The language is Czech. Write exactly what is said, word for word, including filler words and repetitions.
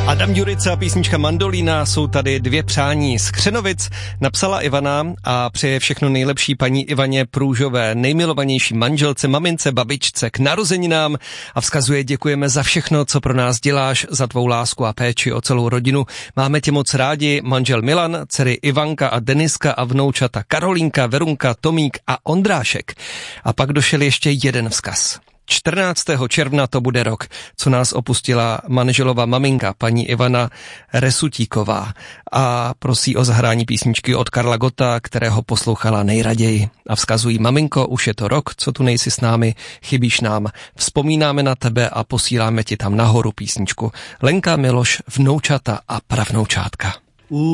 Adam Ďurica a písnička Mandolína, jsou tady dvě přání z Křenovic, napsala Ivana a přeje všechno nejlepší paní Ivaně Průžové, nejmilovanější manželce, mamince, babičce k narozeninám a vzkazuje: děkujeme za všechno, co pro nás děláš, za tvou lásku a péči o celou rodinu. Máme tě moc rádi, manžel Milan, dcery Ivanka a Deniska a vnoučata Karolínka, Verunka, Tomík a Ondrášek. A pak došel ještě jeden vzkaz. čtrnáctého června to bude rok, co nás opustila manželova maminka, paní Ivana Resutíková, a prosí o zahrání písničky od Karla Gotta, kterého poslouchala nejraději. A vzkazují: maminko, už je to rok, co tu nejsi s námi, chybíš nám, vzpomínáme na tebe a posíláme ti tam nahoru písničku Lenka, Miloš, vnoučata a pravnoučátka.